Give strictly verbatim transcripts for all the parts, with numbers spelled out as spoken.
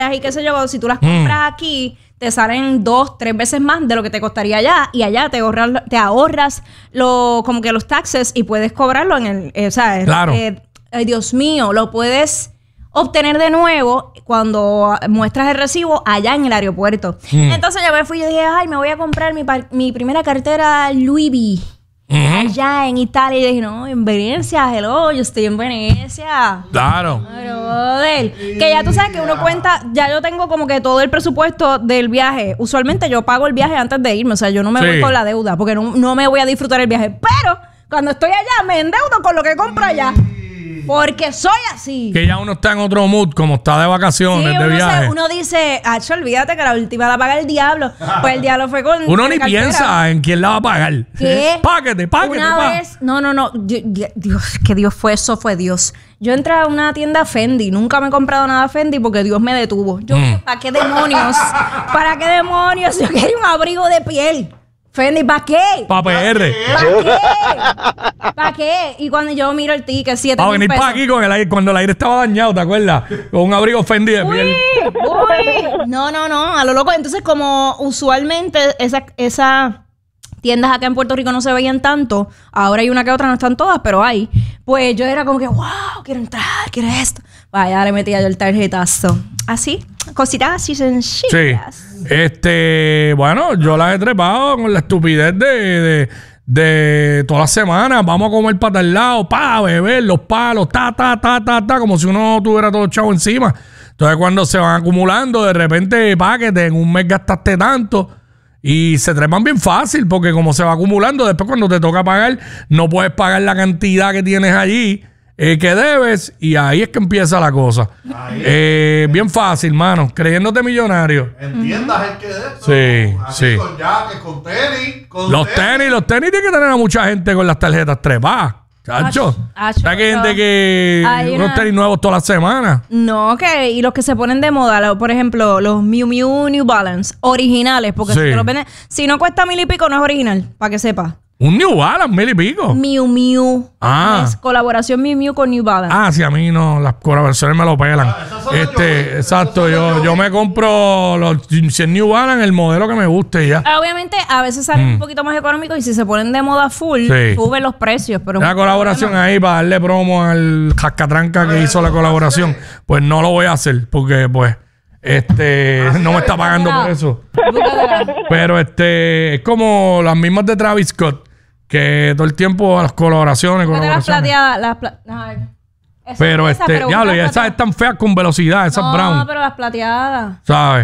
y qué sé yo, si tú las compras mm. aquí, te salen dos, tres veces más de lo que te costaría allá. Y allá te ahorras, te ahorras lo, como que los taxes y puedes cobrarlo en el... Eh, o sea, claro. Eh, ay, Dios mío, lo puedes obtener de nuevo cuando muestras el recibo allá en el aeropuerto. Mm. Entonces yo me fui y dije, ay, me voy a comprar mi, mi primera cartera Louis V. Uh-huh. Allá en Italia. Y dije, no, en Venecia, hello, yo estoy en Venecia. Claro. Joder. Que ya tú sabes que uno cuenta, ya yo tengo como que todo el presupuesto del viaje. Usualmente yo pago el viaje antes de irme. O sea, yo no me sí. voy con la deuda porque no, no me voy a disfrutar el viaje. Pero cuando estoy allá, me endeudo con lo que compro allá. Porque soy así. Que ya uno está en otro mood, como está de vacaciones, sí, de viaje. Se, uno dice, Acho, olvídate que la última la paga el diablo. Pues el diablo fue con... Uno ni cartera. Piensa en quién la va a pagar. ¿Qué? Páquete, páquete, Una pa. vez... No, no, no. Yo, yo, Dios, que Dios fue eso, fue Dios. Yo entré a una tienda Fendi. Nunca me he comprado nada Fendi porque Dios me detuvo. Yo, mm. ¿para qué demonios? ¿Para qué demonios? Yo quería un abrigo de piel. Fendi, ¿para qué? Para P R. ¿Para qué? ¿Para qué? Y cuando yo miro el ticket, siete mil pesos. Para venir para aquí con el aire, cuando el aire estaba dañado, ¿te acuerdas? Con un abrigo Fendi de uy, piel. Uy. No, no, no. A lo loco. Entonces, como usualmente esa, esa tiendas acá en Puerto Rico no se veían tanto, ahora hay una que otra, no están todas, pero hay. Pues yo era como que, wow, quiero entrar, quiero esto. Vaya, le metía yo el tarjetazo. Así, cositas así sencillas. Sí. Este, bueno, yo las he trepado con la estupidez de, de, de todas las semanas. Vamos a comer para tal lado, pa, beber, los palos, ta, ta, ta, ta, ta, como si uno tuviera todo chavo encima. Entonces, cuando se van acumulando, de repente, pa, que te, en un mes gastaste tanto. Y se trepan bien fácil, porque como se va acumulando, después cuando te toca pagar, no puedes pagar la cantidad que tienes allí. Eh, que debes, y ahí es que empieza la cosa. Eh, bien fácil, mano. Creyéndote millonario. Entiendas el que de eso. Sí, así sí. Con jaques, con tenis. Con los tenis. tenis, los tenis tienen que tener a mucha gente con las tarjetas trepadas. Chacho. ¿Sabes que hay gente que unos una... tenis nuevos todas las semanas? No, que y los que se ponen de moda, por ejemplo, los Miu Miu New Balance originales, porque sí. si, los venden, si no cuesta mil y pico no es original, para que sepa. Un New Balance, mil y pico. Miu Miu. Ah. Es colaboración Miu Miu con New Balance. Ah, sí, a mí no, las colaboraciones me lo pelan. Ah, este, yo, exacto, yo, yo me compro los cien New Balance, el modelo que me guste ya. Obviamente, a veces salen mm. un poquito más económicos y si se ponen de moda full, sí. suben los precios. Pero la colaboración bueno. ahí para darle promo al Jascatranca que hizo la colaboración, pues no lo voy a hacer porque, pues, este, así no me está pagando por eso. Pero este, es como las mismas de Travis Scott. Que todo el tiempo las colaboraciones, colaboraciones. Las plateadas, las pla Ay, pero esa, este, diablo, y esas están feas con velocidad, esas no, brown. No, pero las plateadas. ¿Sabes?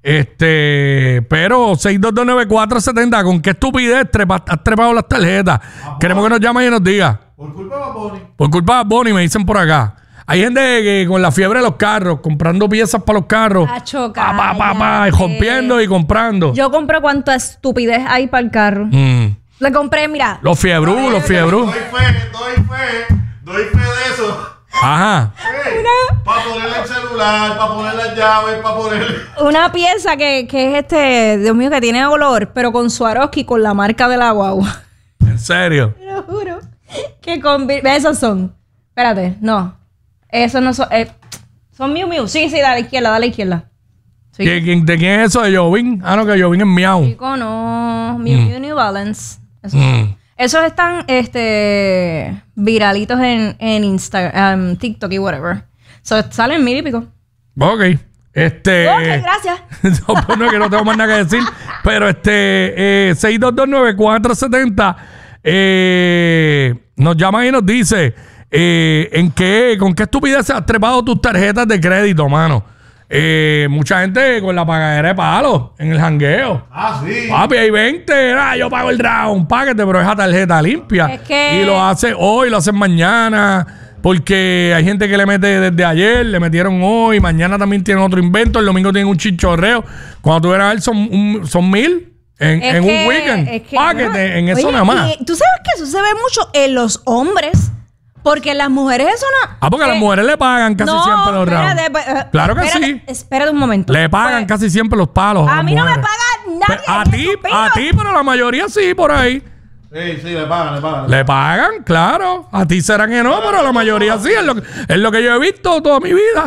Este, pero seis dos dos nueve cuatro siete cero, ¿con qué estupidez trepa, has trepado las tarjetas? Ah, Queremos que nos llamen y nos diga. Por culpa de Bad Bunny. Por culpa de Bad Bunny, me dicen por acá. Hay gente que con la fiebre de los carros, comprando piezas para los carros. A chocar. Pa, pa, pa, pa, y rompiendo y comprando. Yo compro cuánta estupidez hay para el carro. Mm. Le compré, mira. Los fiebrú, los fiebrú. Doy fe, doy fe, doy fe de eso. Ajá. Hey, para ponerle el celular, para poner las llaves, para ponerle... Una pieza que, que es este, Dios mío, que tiene olor, pero con Swarovski, con la marca de la guagua. ¿En serio? Te lo juro. Que con... Esos son. Espérate, no. Esos no son... Eh, son Miu Miu. Sí, sí, dale a la izquierda, dale a la izquierda. Sí. ¿De quién, ¿De quién es eso? ¿De Jovin? Ah, no, que Jovin es Miau. Chico, no. Miu Miu mm. New Balance. Esos, mm. esos están este, viralitos en, en Instagram, um, TikTok y whatever. So, salen mil y pico. Ok. Este... Ok, gracias. no, pues no, que no tengo más nada que decir. Pero este... Eh, seis dos dos nueve cuatro siete cero eh, nos llama y nos dice eh, en qué, con qué estupidez has trepado tus tarjetas de crédito, mano. Eh, mucha gente con la pagadera de palos en el jangueo. Ah, sí. Papi, hay veinte. Ah, yo pago el round, págate, pero esa tarjeta limpia. Es que... Y lo hace hoy, lo hacen mañana. Porque hay gente que le mete desde ayer, le metieron hoy, mañana también tienen otro invento, el domingo tienen un chichorreo. Cuando tú verás, son, un, son mil en, en que, un weekend. Es que, págate, no. en eso Oye, nada más. Y, tú sabes que eso se ve mucho en los hombres. Porque las mujeres eso no... Ah, porque eh, las mujeres le pagan casi no, siempre los rounds. Uh, claro que espérate, sí. Espérate un momento. Le pagan pues, casi siempre los palos. A, a mí mujeres. no me pagan nadie. Pero a ti, a ti, pero la mayoría sí, por ahí. Sí, sí, le pagan, le pagan. Le pagan, claro. A ti será que no, pero la mayoría sí. Es lo, es lo que yo he visto toda mi vida.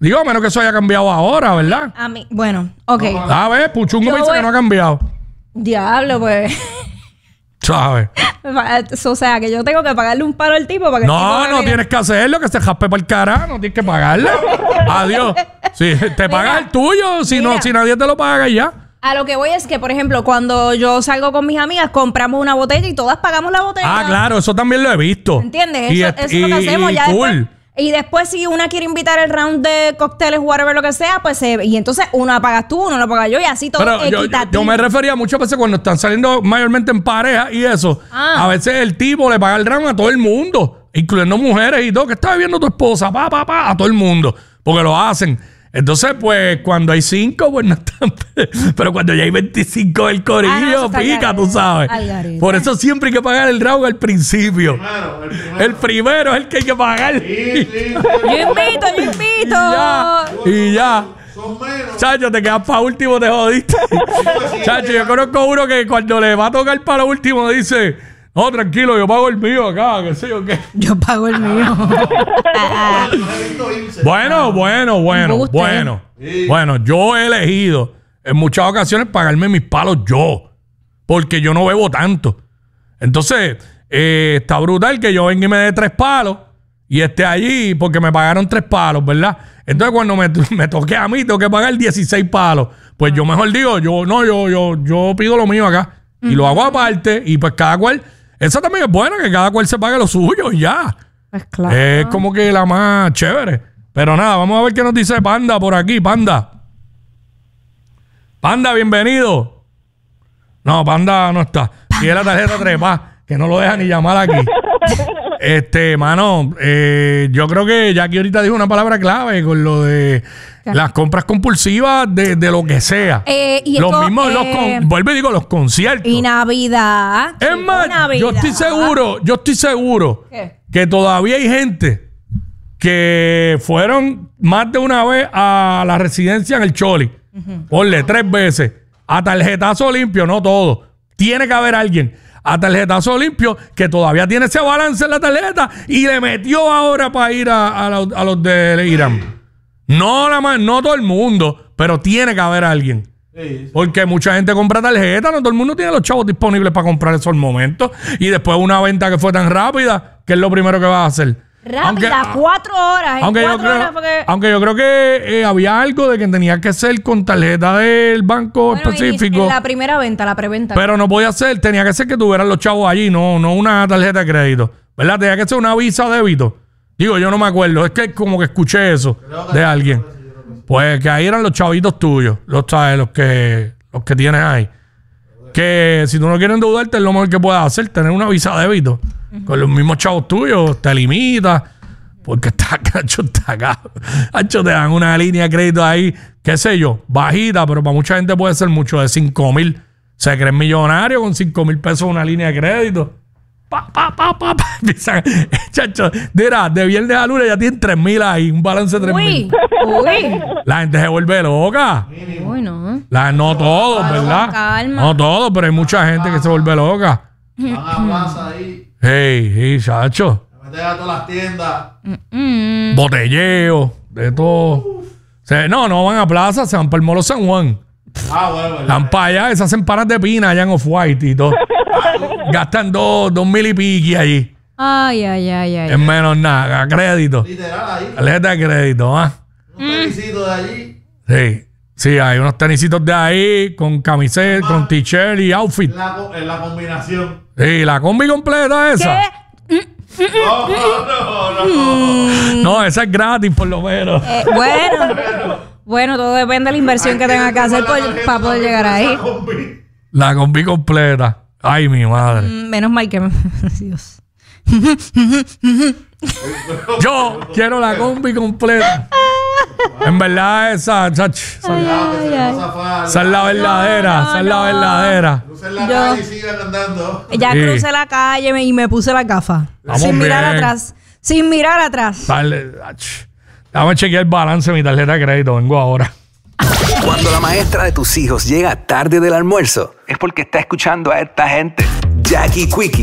Digo, a menos que eso haya cambiado ahora, ¿verdad? A mí, bueno, ok. A ver, Puchungo Yo me dice voy- que no ha cambiado. Diablo, pues. ¿Sabes? O sea, que yo tengo que pagarle un paro al tipo para que el tipo No, me no diga- tienes que hacerlo, que se jaspe para el carajo, no tienes que pagarle. Adiós. Si te pagas el tuyo, si no, mira. si nadie te lo paga ya. A lo que voy es que, por ejemplo, cuando yo salgo con mis amigas, compramos una botella y todas pagamos la botella. Ah, claro, eso también lo he visto. ¿Entiendes? Y Eso, est- eso es lo que y- hacemos y ya cool. después. Y después, si una quiere invitar el round de cócteles, whatever, lo que sea, pues se, y entonces uno la pagas tú, uno la paga yo, y así todo Pero yo, yo, equitativo. yo me refería muchas veces cuando están saliendo mayormente en pareja y eso. Ah. A veces el tipo le paga el round a todo el mundo, incluyendo mujeres y todo. ¿Qué está bebiendo tu esposa? Pa, pa, pa, a todo el mundo. Porque lo hacen. Entonces, pues, cuando hay cinco, pues no están. Pero cuando ya hay veinticinco del Ah, no, corillo, eso está pica, al tú garete. sabes. Al garete. Por eso siempre hay que pagar el round al principio. Primero, el primero. El primero es el que hay que pagar. Sí, sí, sí. Yo invito, yo Y invito. ya. Y ya. Son menos. Chacho, te quedas para último, te jodiste. Chacho, yo conozco uno que cuando le va a tocar para lo último dice: no, tranquilo, yo pago el mío acá, qué sé yo qué. Yo pago el mío. Ah, Yo he visto irse. Bueno, bueno, bueno, Embuste. bueno. Sí. Bueno, yo he elegido en muchas ocasiones pagarme mis palos yo. Porque yo no bebo tanto. Entonces, eh, está brutal que yo venga y me dé tres palos y esté allí porque me pagaron tres palos, ¿verdad? Entonces, cuando me, me toque a mí, tengo que pagar dieciséis palos. Pues yo mejor digo, yo no, yo, yo, yo pido lo mío acá. Y lo hago aparte. Y pues cada cual. Esa también es buena, que cada cual se pague lo suyo y ya. pues claro. Es como que la más chévere. Pero nada, vamos a ver qué nos dice Panda por aquí. Panda. Panda, bienvenido. No, Panda no está. Tiene la tarjeta trepa, que no lo deja ni llamar aquí. Este, mano, eh, yo creo que Jackie ahorita dijo una palabra clave con lo de las compras compulsivas de, de lo que sea. Eh, y los esto, mismos, los eh, con, vuelvo y digo, los conciertos. Y Navidad. Es chico, más, Navidad. yo estoy seguro, yo estoy seguro ¿Qué? que todavía hay gente que fueron más de una vez a la residencia en el Choli. Ponle tres veces. A tarjetazo limpio, no todo. Tiene que haber alguien a tarjetazo limpio que todavía tiene ese balance en la tarjeta y le metió ahora para ir a, a, los, a los de Irán. No, nada más, no todo el mundo, pero tiene que haber alguien. Sí, Porque mucha gente compra tarjeta, no todo el mundo tiene los chavos disponibles para comprar esos momentos. Y después una venta que fue tan rápida, que es lo primero que vas a hacer. Rápida, cuatro horas. En Aunque yo, cuatro creo, horas fue que- aunque yo creo que eh, había algo de que tenía que ser con tarjeta del banco Bueno, y específico. en la primera venta, la preventa. Pero no podía ser, tenía que ser que tuvieran los chavos allí, no, no una tarjeta de crédito. ¿Verdad? Tenía que ser una visa débito. Digo, yo no me acuerdo, es que como que escuché eso de alguien. Pues que ahí eran los chavitos tuyos, los, ¿sabes? los que los que tienes ahí. Que si tú no quieres endeudarte, es lo mejor que puedes hacer, tener una visa débito. Con los mismos chavos tuyos, te limita. Porque está, cacho, está acá. Cacho, te dan una línea de crédito ahí, qué sé yo, bajita, pero para mucha gente puede ser mucho, de cinco mil. Se creen millonarios con cinco mil pesos una línea de crédito. Pa, pa, pa, pa, pa. Empiezan, chacho, mira, de viernes a lunes ya tienen tres mil ahí, un balance de tres mil. Uy, uy. La gente se vuelve loca. Uy, no. La, no todos, ¿verdad? calma. No todos, pero hay mucha gente que se vuelve loca. van a plaza ahí. Hey, hey, chacho. Se meten a todas las tiendas. Mm. Botelleo, de todo. Se- no, no van a plaza, se van para el Molo San Juan. Ah, bueno, ¿verdad? Van para allá, esas hacen panas de pina allá en Off-White y todo. Gastan dos, dos mil y piqui allí. Ay, ay, ay, ay. Es menos nada, a crédito. Literal ahí. Tarjeta de crédito, ¿ah? Un tenisitos de allí. Sí. Sí, hay unos tenisitos de ahí con camiseta, con t-shirt y outfit. En la, co- en la combinación. Sí, la combi completa esa. ¿Qué? No, no, no, no. No, esa es gratis por lo menos. Eh, bueno, bueno, todo depende de la inversión que tenga que hacer por- para poder llegar ahí. La combi completa. Ay, mi madre. Mm, Menos mal que... Dios. Yo quiero la combi completa. En verdad, esa, chach, esa, Ay, ay. esa es la verdadera. Esa es la no. verdadera. Crucen la Yo- calle y sigan andando. Ya Sí. crucé la calle me- y me puse las gafas. Vamos sin mirar bien. atrás. Sin mirar atrás. Dale, ach. Déjame chequear el balance de mi tarjeta de crédito. Vengo ahora. Cuando la maestra de tus hijos llega tarde del almuerzo, es porque está escuchando a esta gente. Jackie Quickie,